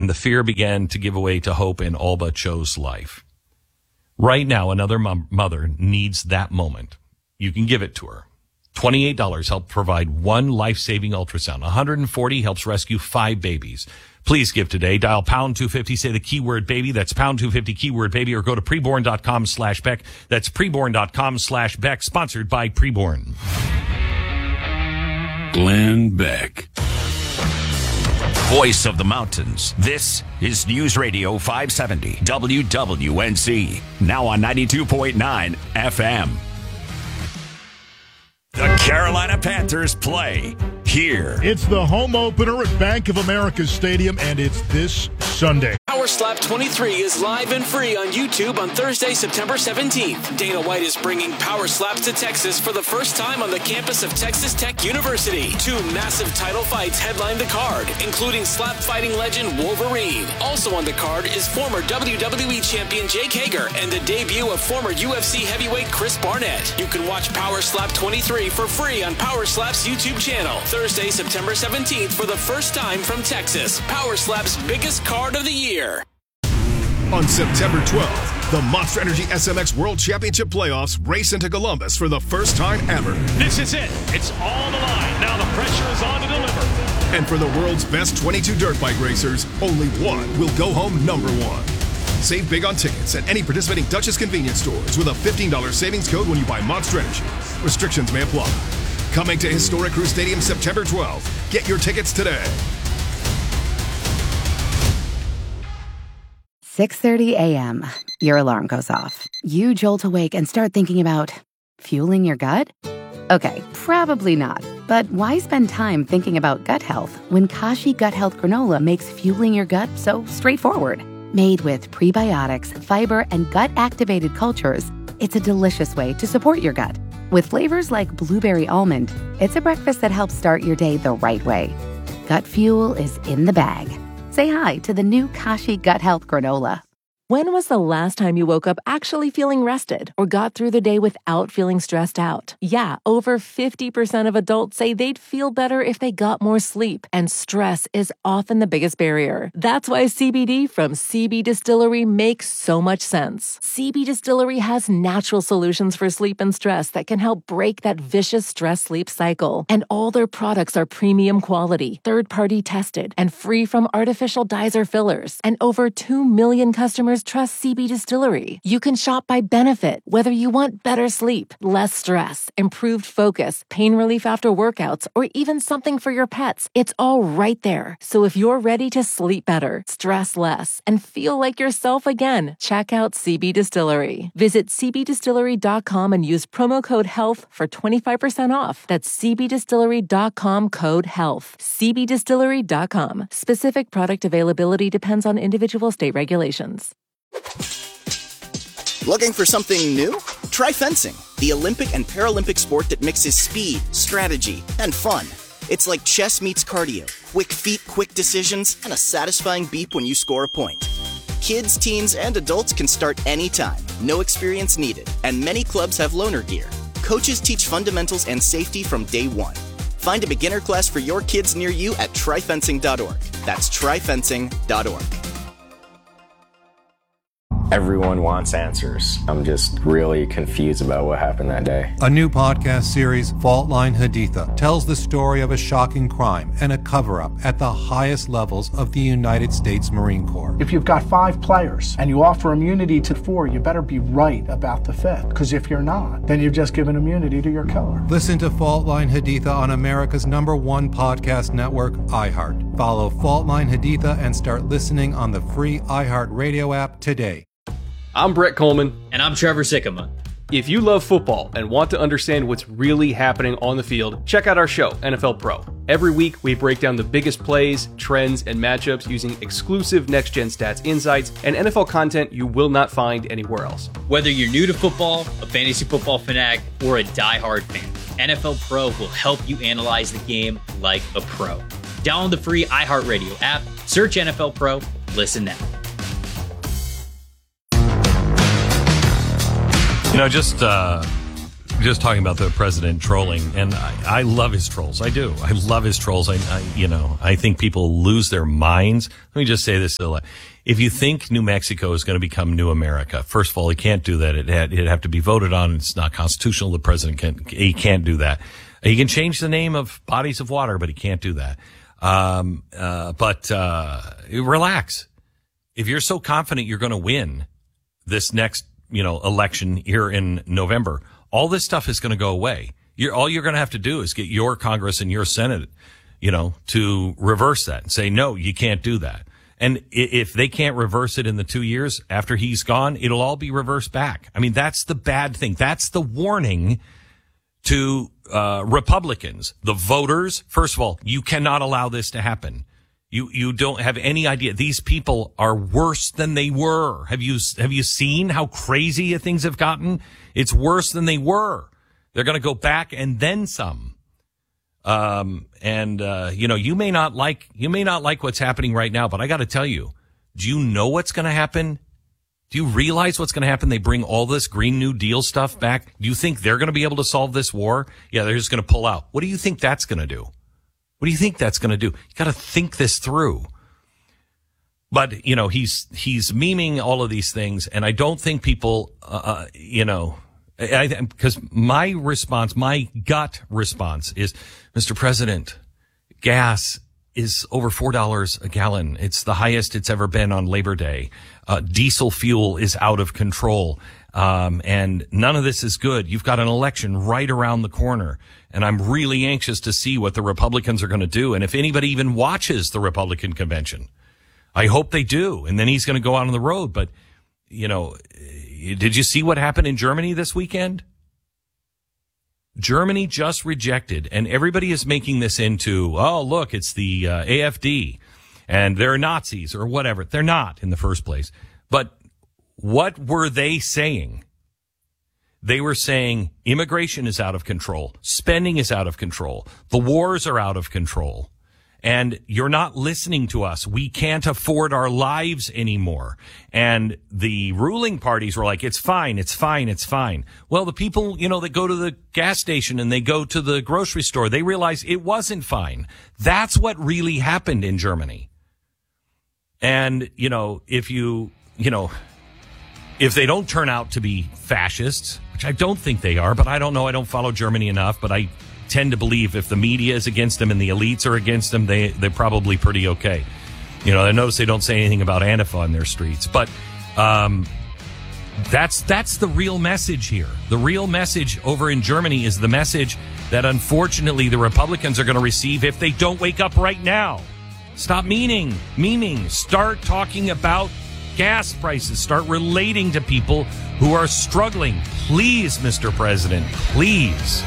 and the fear began to give way to hope in all but Joe's life. Right now, another mother needs that moment. You can give it to her. $28 helps provide one life-saving ultrasound. $140 helps rescue 5 babies. Please give today. Dial pound 250, say the keyword baby. That's pound 250 keyword baby, or go to preborn.com/Beck. That's preborn.com/Beck, sponsored by Preborn. Glenn Beck. Voice of the mountains. This is News Radio 570 WWNC. Now on 92.9 FM. The Carolina Panthers play here. It's the home opener at Bank of America Stadium, and it's this Sunday. Power Slap 23 is live and free on YouTube on Thursday, September 17th. Dana White is bringing Power Slaps to Texas for the first time on the campus of Texas Tech University. 2 massive title fights headline the card, including slap fighting legend Wolverine. Also on the card is former WWE champion Jake Hager and the debut of former UFC heavyweight Chris Barnett. You can watch Power Slap 23 for free on Power Slap's YouTube channel. Thursday, September 17th for the first time from Texas. Power Slap's biggest card of the year. On September 12th, the Monster Energy SMX World Championship Playoffs race into Columbus for the first time ever. This is it. It's all the line. Now the pressure is on to deliver. And for the world's best 22 dirt bike racers, only one will go home number 1. Save big on tickets at any participating Duchess convenience stores with a $15 savings code when you buy Monster Energy. Restrictions may apply. Coming to Historic Crew Stadium September 12th. Get your tickets today. 6:30 a.m. Your alarm goes off. You jolt awake and start thinking about fueling your gut? Okay, probably not. But why spend time thinking about gut health when Kashi Gut Health Granola makes fueling your gut so straightforward? Made with prebiotics, fiber, and gut-activated cultures, it's a delicious way to support your gut. With flavors like blueberry almond, it's a breakfast that helps start your day the right way. Gut fuel is in the bag. Say hi to the new Kashi Gut Health Granola. When was the last time you woke up actually feeling rested or got through the day without feeling stressed out? Yeah, over 50% of adults say they'd feel better if they got more sleep, and stress is often the biggest barrier. That's why CBD from CB Distillery makes so much sense. CB Distillery has natural solutions for sleep and stress that can help break that vicious stress-sleep cycle. And all their products are premium quality, third-party tested, and free from artificial dyes or fillers. And over 2 million customers trust CB Distillery. You can shop by benefit, whether you want better sleep, less stress, improved focus, pain relief after workouts, or even something for your pets. It's all right there. So if you're ready to sleep better, stress less, and feel like yourself again, check out CB Distillery. Visit cbdistillery.com and use promo code HEALTH for 25% off. That's cbdistillery.com, code HEALTH. cbdistillery.com. Specific product availability depends on individual state regulations. Looking for something new? Try fencing, the Olympic and Paralympic sport that mixes speed, strategy, and fun. It's like chess meets cardio, quick feet, quick decisions, and a satisfying beep when you score a point. Kids, teens, and adults can start anytime, no experience needed, and many clubs have loaner gear. Coaches teach fundamentals and safety from day one. Find a beginner class for your kids near you at tryfencing.org. That's tryfencing.org. Everyone wants answers. I'm just really confused about what happened that day. A new podcast series, Fault Line Haditha, tells the story of a shocking crime and a cover-up at the highest levels of the United States Marine Corps. If you've got 5 players and you offer immunity to 4, you better be right about the 5th. Because if you're not, then you've just given immunity to your killer. Listen to Fault Line Haditha on America's #1 podcast network, iHeart. Follow Fault Line Haditha and start listening on the free iHeart Radio app today. I'm Brett Coleman. And I'm Trevor Sikkema. If you love football and want to understand what's really happening on the field, check out our show, NFL Pro. Every week, we break down the biggest plays, trends, and matchups using exclusive next-gen stats insights and NFL content you will not find anywhere else. Whether you're new to football, a fantasy football fanatic, or a diehard fan, NFL Pro will help you analyze the game like a pro. Download the free iHeartRadio app, search NFL Pro, listen now. You know, just just talking about the president trolling, and I love his trolls. I do. I love his trolls. I think people lose their minds. Let me just say this. If you think New Mexico is going to become New America, first of all, he can't do that. It'd have to be voted on. It's not constitutional. The president can't do that. He can change the name of bodies of water, but he can't do that. But relax. If you're so confident you're going to win this next, election here in November, all this stuff is going to go away. All you're going to have to do is get your Congress and your Senate, to reverse that and say, no, you can't do that. And if they can't reverse it in the 2 years after he's gone, it'll all be reversed back. I mean, that's the bad thing. That's the warning to Republicans, the voters. First of all, you cannot allow this to happen. You don't have any idea. These people are worse than they were. Have you seen how crazy things have gotten? It's worse than they were. They're going to go back and then some. You may not like what's happening right now, but I got to tell you, do you know what's going to happen? Do you realize what's going to happen? They bring all this Green New Deal stuff back. Do you think they're going to be able to solve this war? Yeah, they're just going to pull out. What do you think that's going to do? What do you think that's going to do? You got to think this through. But, he's memeing all of these things, and I don't think people, because my gut response is, Mr. President, gas is over $4 a gallon. It's the highest it's ever been on Labor Day. Diesel fuel is out of control. And none of this is good. You've got an election right around the corner. And I'm really anxious to see what the Republicans are going to do. And if anybody even watches the Republican convention, I hope they do. And then he's going to go out on the road. But, did you see what happened in Germany this weekend? Germany just rejected, and everybody is making this into, oh, look, it's the AfD, and they're Nazis or whatever. They're not in the first place. But what were they saying? They were saying immigration is out of control. Spending is out of control. The wars are out of control. And you're not listening to us. We can't afford our lives anymore. And the ruling parties were like, it's fine, it's fine, it's fine. Well, the people, that go to the gas station and they go to the grocery store, they realize it wasn't fine. That's what really happened in Germany. And, if they don't turn out to be fascists, which I don't think they are, but I don't know. I don't follow Germany enough, but I tend to believe if the media is against them and the elites are against them, they're probably pretty okay. I notice they don't say anything about Antifa on their streets, but that's the real message here. The real message over in Germany is the message that unfortunately the Republicans are going to receive if they don't wake up right now. Stop memeing. Start talking about gas prices. Start relating to people who are struggling. Please, Mr. President, please.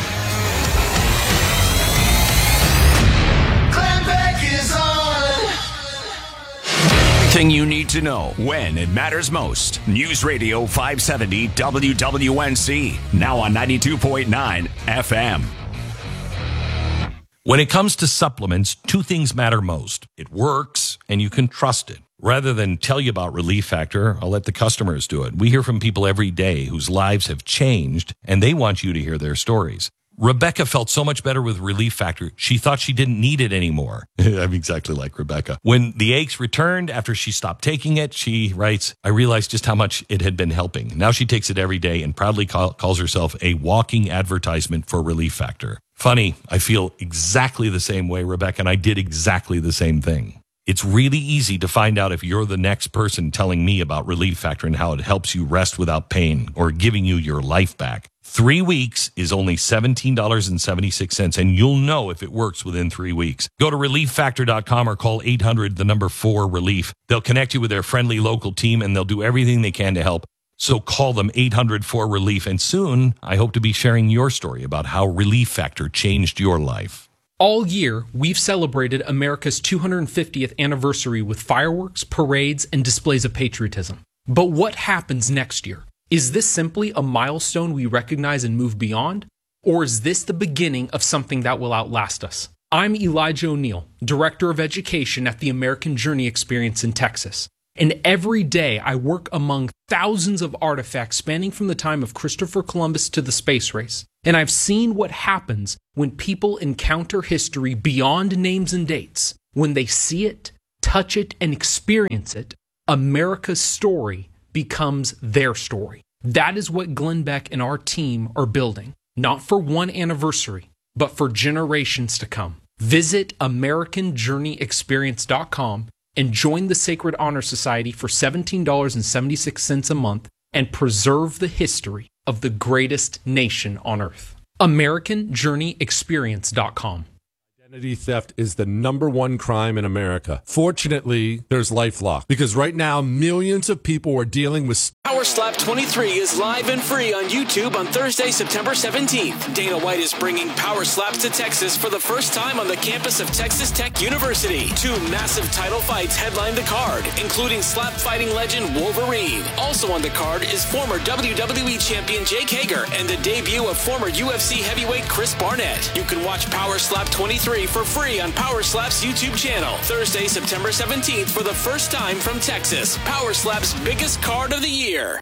Everything you need to know when it matters most. News Radio 570 WWNC. Now on 92.9 FM. When it comes to supplements, two things matter most. It works and you can trust it. Rather than tell you about Relief Factor, I'll let the customers do it. We hear from people every day whose lives have changed and they want you to hear their stories. Rebecca felt so much better with Relief Factor, she thought she didn't need it anymore. I'm exactly like Rebecca. When the aches returned after she stopped taking it, she writes, I realized just how much it had been helping. Now she takes it every day and proudly calls herself a walking advertisement for Relief Factor. Funny, I feel exactly the same way, Rebecca, and I did exactly the same thing. It's really easy to find out if you're the next person telling me about Relief Factor and how it helps you rest without pain or giving you your life back. 3 weeks is only $17.76, and you'll know if it works within 3 weeks. Go to ReliefFactor.com or call 800-4-RELIEF. They'll connect you with their friendly local team, and they'll do everything they can to help. So call them 800-4-RELIEF, and soon I hope to be sharing your story about how Relief Factor changed your life. All year, we've celebrated America's 250th anniversary with fireworks, parades, and displays of patriotism. But what happens next year? Is this simply a milestone we recognize and move beyond? Or is this the beginning of something that will outlast us? I'm Elijah O'Neill, Director of Education at the American Journey Experience in Texas. And every day I work among thousands of artifacts spanning from the time of Christopher Columbus to the space race. And I've seen what happens when people encounter history beyond names and dates. When they see it, touch it, and experience it, America's story becomes their story. That is what Glenn Beck and our team are building, not for one anniversary, but for generations to come. Visit AmericanJourneyExperience.com and join the Sacred Honor Society for $17.76 a month and preserve the history of the greatest nation on earth. AmericanJourneyExperience.com. Identity theft is the #1 crime in America. Fortunately, there's LifeLock, because right now millions of people are dealing with Power Slap 23 is live and free on YouTube on Thursday, September 17th. Dana White is bringing Power Slaps to Texas for the first time on the campus of Texas Tech University. 2 massive title fights headline the card, including slap fighting legend Wolverine. Also on the card is former WWE champion Jake Hager and the debut of former UFC heavyweight Chris Barnett. You can watch Power Slap 23 for free on Power Slap's YouTube channel. Thursday, September 17th for the first time from Texas. Power Slap's biggest card of the year.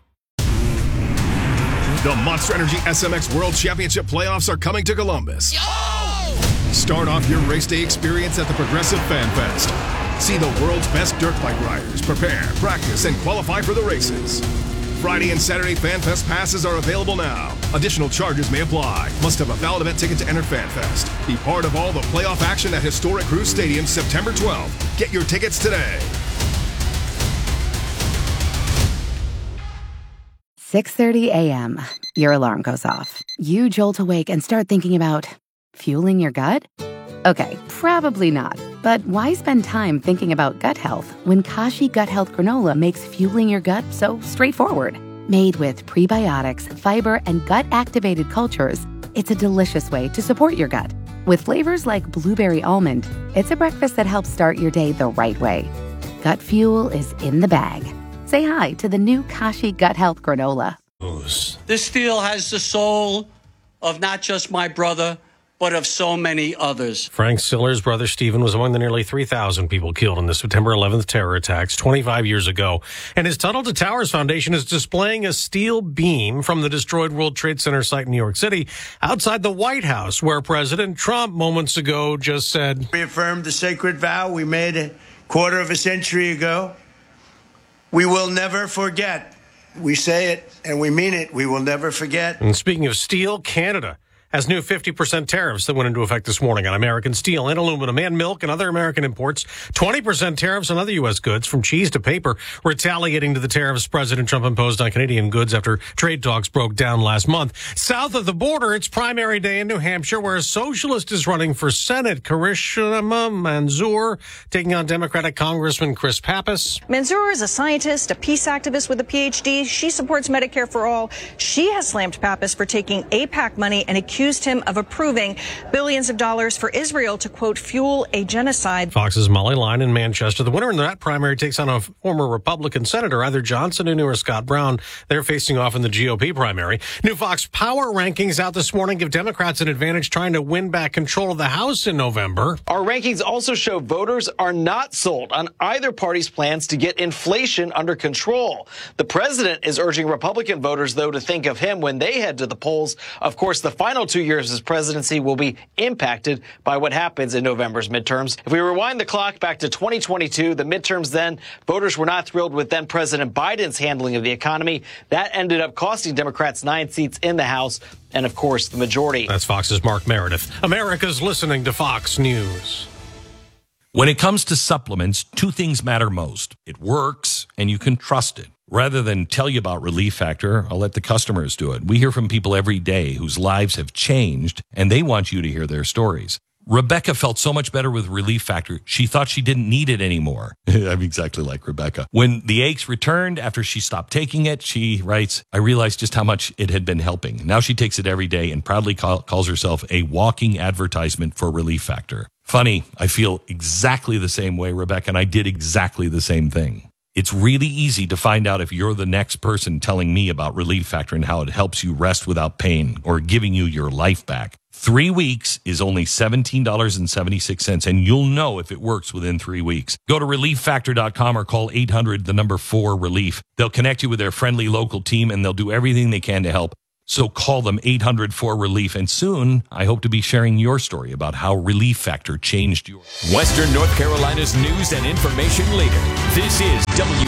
The Monster Energy SMX World Championship playoffs are coming to Columbus. Start off your race day experience at the Progressive Fan Fest. See the world's best dirt bike riders prepare, practice, and qualify for the races. Friday and Saturday Fan Fest passes are available now. Additional charges may apply. Must have a valid event ticket to enter Fan Fest. Be part of all the playoff action at historic Cruz Stadium September 12th. Get your tickets today. 6:30 a.m. Your alarm goes off. You jolt awake and start thinking about fueling your gut? Okay, probably not. But why spend time thinking about gut health when Kashi Gut Health Granola makes fueling your gut so straightforward? Made with prebiotics, fiber, and gut-activated cultures, it's a delicious way to support your gut. With flavors like blueberry almond, it's a breakfast that helps start your day the right way. Gut fuel is in the bag. Say hi to the new Kashi Gut Health Granola. This steel has the soul of not just my brother, but of so many others. Frank Siller's brother Stephen was among the nearly 3,000 people killed in the September 11th terror attacks 25 years ago. And his Tunnel to Towers Foundation is displaying a steel beam from the destroyed World Trade Center site in New York City outside the White House, where President Trump moments ago just said, "Reaffirmed the sacred vow we made a quarter of a century ago. We will never forget." We say it and we mean it. We will never forget. And speaking of steel, Canada has new 50% tariffs that went into effect this morning on American steel and aluminum and milk and other American imports. 20% tariffs on other U.S. goods, from cheese to paper, retaliating to the tariffs President Trump imposed on Canadian goods after trade talks broke down last month. South of the border, it's primary day in New Hampshire, where a socialist is running for Senate. Karishma Manzoor taking on Democratic Congressman Chris Pappas. Manzoor is a scientist, a peace activist with a PhD. She supports Medicare for all. She has slammed Pappas for taking AIPAC money and accused him of approving billions of dollars for Israel to, quote, fuel a genocide. Fox's Molly Line in Manchester. The winner in that primary takes on a former Republican senator, either Johnson or Scott Brown. They're facing off in the GOP primary. New Fox Power rankings out this morning give Democrats an advantage trying to win back control of the House in November. Our rankings also show voters are not sold on either party's plans to get inflation under control. The president is urging Republican voters, though, to think of him when they head to the polls. Of course, the final 2 years of his presidency will be impacted by what happens in November's midterms. If we rewind the clock back to 2022, the midterms then, voters were not thrilled with then President Biden's handling of the economy. That ended up costing Democrats 9 seats in the House and, of course, the majority. That's Fox's Mark Meredith. America's listening to Fox News. When it comes to supplements, 2 things matter most. It works, and you can trust it. Rather than tell you about Relief Factor, I'll let the customers do it. We hear from people every day whose lives have changed, and they want you to hear their stories. Rebecca felt so much better with Relief Factor, she thought she didn't need it anymore. I'm exactly like Rebecca. When the aches returned after she stopped taking it, she writes, I realized just how much it had been helping. Now she takes it every day and proudly calls herself a walking advertisement for Relief Factor. Funny, I feel exactly the same way, Rebecca, and I did exactly the same thing. It's really easy to find out if you're the next person telling me about Relief Factor and how it helps you rest without pain or giving you your life back. 3 weeks is only $17.76, and you'll know if it works within 3 weeks. Go to ReliefFactor.com or call 800-4-RELIEF. They'll connect you with their friendly local team, and they'll do everything they can to help. So call them 800-4-RELIEF, and soon I hope to be sharing your story about how Relief Factor changed your... Western North Carolina's news and information leader. This is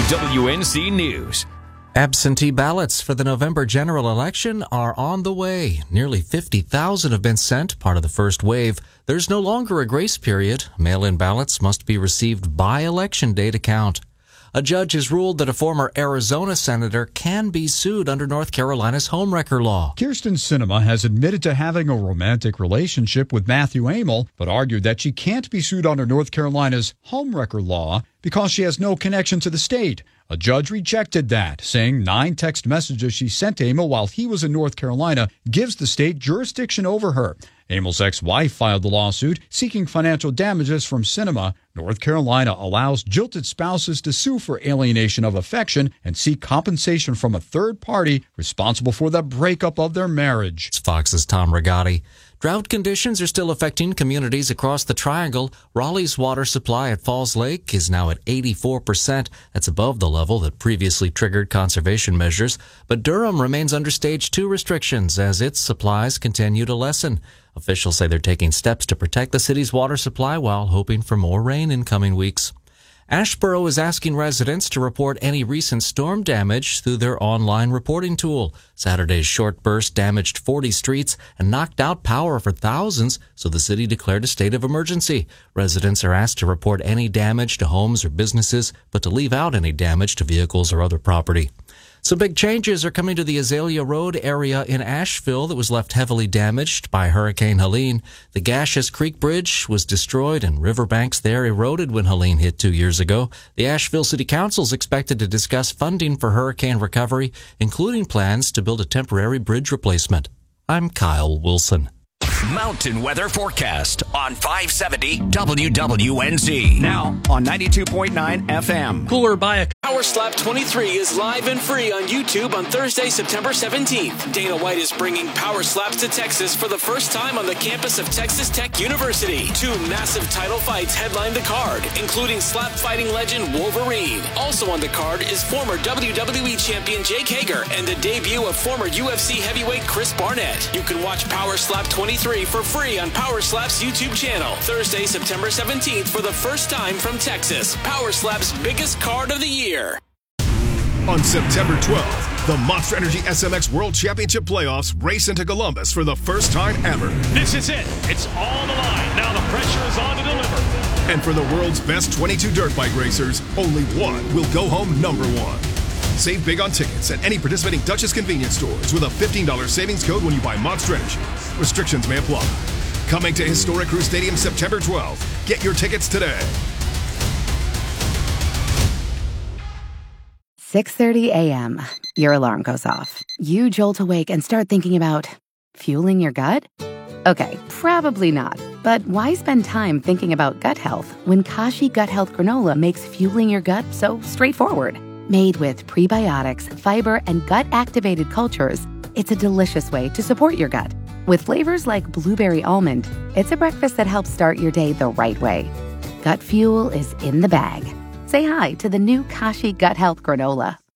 WWNC News. Absentee ballots for the November general election are on the way. Nearly 50,000 have been sent, part of the first wave. There's no longer a grace period. Mail-in ballots must be received by election day to count. A judge has ruled that a former Arizona senator can be sued under North Carolina's homewrecker law. Kyrsten Sinema has admitted to having a romantic relationship with Matthew Amel, but argued that she can't be sued under North Carolina's homewrecker law because she has no connection to the state. A judge rejected that, saying 9 text messages she sent to Amel while he was in North Carolina gives the state jurisdiction over her. Amel's ex-wife filed the lawsuit seeking financial damages from Sinema. North Carolina allows jilted spouses to sue for alienation of affection and seek compensation from a third party responsible for the breakup of their marriage. It's Fox's Tom Rigotti. Drought conditions are still affecting communities across the Triangle. Raleigh's water supply at Falls Lake is now at 84%. That's above the level that previously triggered conservation measures. But Durham remains under Stage 2 restrictions as its supplies continue to lessen. Officials say they're taking steps to protect the city's water supply while hoping for more rain in coming weeks. Asheboro is asking residents to report any recent storm damage through their online reporting tool. Saturday's short burst damaged 40 streets and knocked out power for thousands, so the city declared a state of emergency. Residents are asked to report any damage to homes or businesses, but to leave out any damage to vehicles or other property. Some big changes are coming to the Azalea Road area in Asheville that was left heavily damaged by Hurricane Helene. The Gaseous Creek Bridge was destroyed and riverbanks there eroded when Helene hit 2 years ago. The Asheville City Council is expected to discuss funding for hurricane recovery, including plans to build a temporary bridge replacement. I'm Kyle Wilson. Mountain weather forecast on 570 WWNC. Now on 92.9 FM. Cooler by a Power Slap 23 is live and free on YouTube on Thursday, September 17th. Dana White is bringing Power Slaps to Texas for the first time on the campus of Texas Tech University. 2 massive title fights headline the card, including slap fighting legend Wolverine. Also on the card is former WWE champion Jake Hager and the debut of former UFC heavyweight Chris Barnett. You can watch Power Slap 23 for free on Power Slap's YouTube channel. Thursday, September 17th for the first time from Texas. Power Slap's biggest card of the year. On September 12th, the Monster Energy SMX World Championship Playoffs race into Columbus for the first time ever. This is it. It's all on the line. Now the pressure is on to deliver. And for the world's best 22 dirt bike racers, only one will go home number one. Save big on tickets at any participating Dutchess convenience stores with a $15 savings code when you buy Monster Energy. Restrictions may apply. Coming to Historic Crew Stadium September 12th. Get your tickets today. 6:30 a.m. Your alarm goes off. You jolt awake and start thinking about fueling your gut? Okay, probably not. But why spend time thinking about gut health when Kashi Gut Health Granola makes fueling your gut so straightforward? Made with prebiotics, fiber, and gut-activated cultures, it's a delicious way to support your gut. With flavors like blueberry almond, it's a breakfast that helps start your day the right way. Gut fuel is in the bag. Say hi to the new Kashi Gut Health Granola.